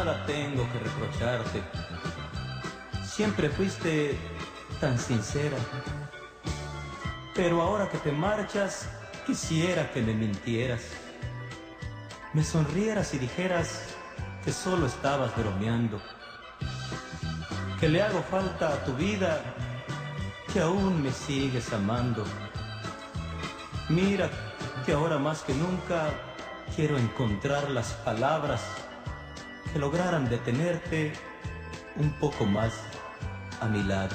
nada tengo que reprocharte. Siempre fuiste tan sincera. Pero ahora que te marchas, quisiera que me mintieras. Me sonrieras y dijeras que solo estabas bromeando. Que le hago falta a tu vida, que aún me sigues amando. Mira que ahora más que nunca quiero encontrar las palabras que lograran detenerte un poco más a mi lado.